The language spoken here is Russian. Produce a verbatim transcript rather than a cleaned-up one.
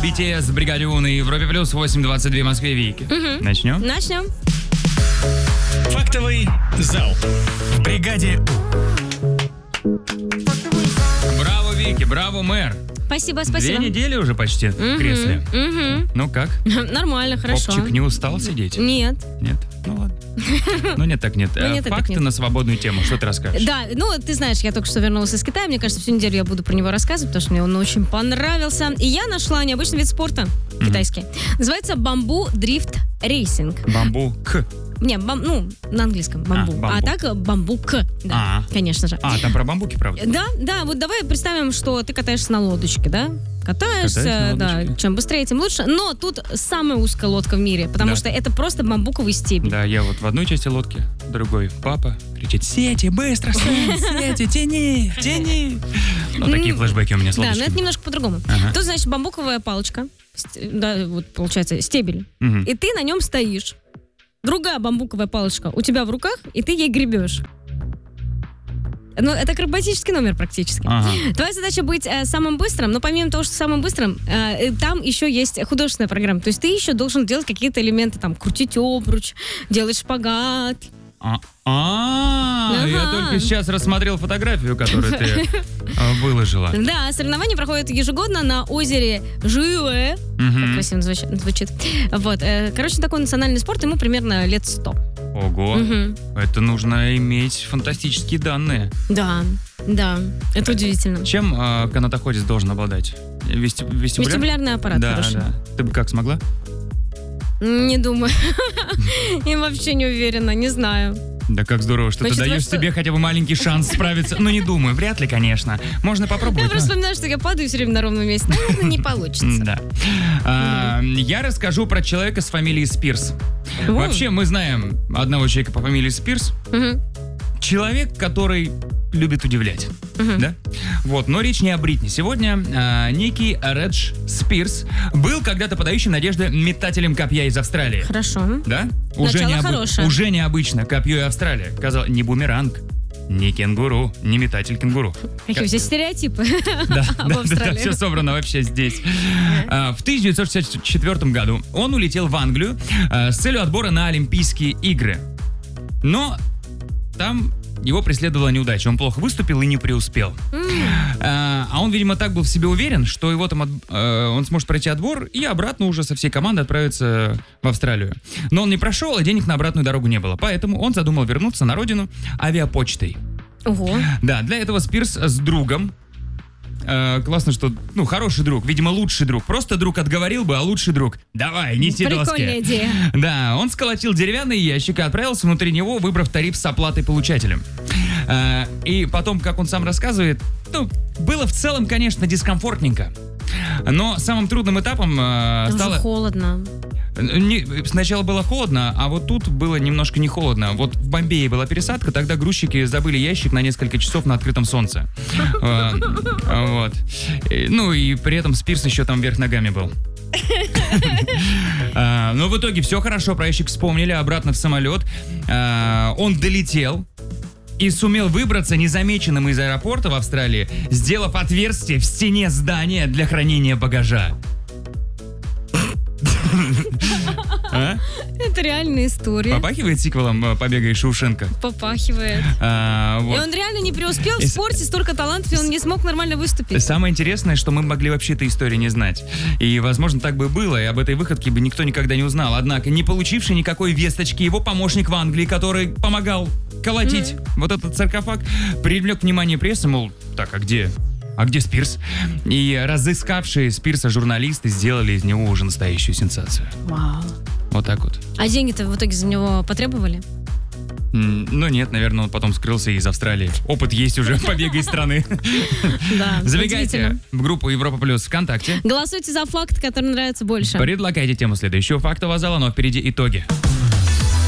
би ти эс, Бригадион и Европе Плюс, восемь двадцать два в Москве, Вики. Угу. Начнем? Начнем. Фактовый зал. В бригаде. Браво, Вики, браво, мэр. Спасибо, спасибо. Две недели уже почти в кресле. Угу. Ну как? Нормально, хорошо. Попчик не устал сидеть? Нет. Нет? Ну ладно. Ну нет, так нет. Ну, нет, так Факты нет. на свободную тему. Что ты расскажешь? Да, ну, ты знаешь, я только что вернулась из Китая. Мне кажется, всю неделю я буду про него рассказывать, потому что мне он очень понравился. И я нашла необычный вид спорта китайский. Называется бамбу дрифт рейсинг. Бамбук. Не, бам, ну, на английском бамбу. А, А, бамбук. так бамбук. Да, А. конечно же. А, там про бамбуки, правда? Да, да, вот давай представим, что ты катаешься на лодочке, да? Катаешься, Катаюсь на да, лодочке. чем быстрее, тем лучше. Но тут самая узкая лодка в мире, потому Да. что это просто бамбуковый стебель. Да, я вот в одной части лодки, в другой папа кричит: «Сети, быстро, сын, сети, тяни, тяни!» Ну, такие М, флешбеки у меня с Да, но лодочками. это немножко по-другому. Ага. Тут, значит, бамбуковая палочка, ст- да, вот получается стебель, Мгм. и ты на нем стоишь. Другая бамбуковая палочка у тебя в руках, и ты ей гребешь. Ну, это акробатический номер практически. Ага. Твоя задача быть э, самым быстрым, но помимо того, что самым быстрым, э, э, там еще есть художественная программа. То есть ты еще должен делать какие-то элементы, там, крутить обруч, делать шпагат. А, а, я Ага. только сейчас рассмотрел фотографию, которую ты а, выложила. Да, соревнования проходят ежегодно на озере Жуэ. Мгм. Как красиво звучит. звучит. Вот. э, Короче, такой национальный спорт, ему примерно лет сто. Ого, Мгм. это нужно иметь фантастические данные. Да, да, это удивительно. Чем а, канатоходец должен обладать? Вести- вестибуляр? Вестибулярный аппарат Да, хороший. да. Ты бы как смогла? Не думаю. Я вообще не уверена, не знаю. Да как здорово, что Значит, ты даешь во что- себе хотя бы маленький шанс справиться. Ну, не думаю, вряд ли, конечно. Можно Я попробовать. просто но- вспоминаю, что я падаю все время на ровном месте. Наверное, не получится. Да. А, я расскажу про человека с фамилией Спирс. О. Вообще, мы знаем одного человека по фамилии Спирс. Мгм. Человек, который любит удивлять. Мгм. Да? Вот, но речь не о Бритни. Сегодня а, некий Редж Спирс был когда-то подающим надежды метателем копья из Австралии. Хорошо. Да? Уже, Начало необы- хорошее. уже необычно. Копье и Австралия. Казалось, не бумеранг, не кенгуру, не метатель кенгуру. Какие все стереотипы Да, об да, да, Австралии. все собрано вообще здесь. А, В тысяча девятьсот шестьдесят четвёртом году он улетел в Англию а, с целью отбора на Олимпийские игры. Но там его преследовала неудача. Он плохо выступил и не преуспел. А а он, видимо, так был в себе уверен, что его там от- э, он сможет пройти отбор и обратно уже со всей командой отправиться в Австралию. Но он не прошел, а денег на обратную дорогу не было. Поэтому он задумал вернуться на родину авиапочтой. Ого. Да, для этого Спирс с другом. э, классно, что, ну, хороший друг, видимо, лучший друг. Просто друг отговорил бы, а лучший друг: давай, неси доски. Прикольная идея. Да, он сколотил деревянный ящик и отправился внутри него, выбрав тариф с оплатой получателем. Э, и потом, как он сам рассказывает, ну, было в целом, конечно, дискомфортненько. Но самым трудным этапом э, Там стало... же холодно. Не- сначала было холодно, а вот тут было немножко не холодно. Вот в Бомбее была пересадка, тогда грузчики забыли ящик на несколько часов на открытом солнце. Э, Вот. И, Ну и при этом Спирс еще там вверх ногами был. А, Но в итоге все хорошо, про ящик вспомнили, обратно в самолет. А, Он долетел и сумел выбраться незамеченным из аэропорта в Австралии, сделав отверстие в стене здания для хранения багажа. А? Это реальная история. Попахивает сиквелом э, «Побега из Шоушенка»? Попахивает. А, И вот. он реально не преуспел в И с- спорте, столько талантов, и он не смог нормально выступить. Самое интересное, что мы могли вообще этой истории не знать. И, возможно, так бы и было, и об этой выходке бы никто никогда не узнал. Однако, не получивший никакой весточки, его помощник в Англии, который помогал колотить вот этот саркофаг, привлек внимание прессы, мол, так, а где... А где Спирс? И разыскавшие Спирса журналисты сделали из него уже настоящую сенсацию. Вау. Вот так вот. А деньги-то в итоге за него потребовали? М, Ну нет, наверное, он потом скрылся из Австралии. Опыт есть уже побега из страны. Да. Забегайте удивительно. в группу Европа Плюс ВКонтакте. Голосуйте за факт, который нравится больше. Предлагайте тему следующего фактового зала, но впереди итоги.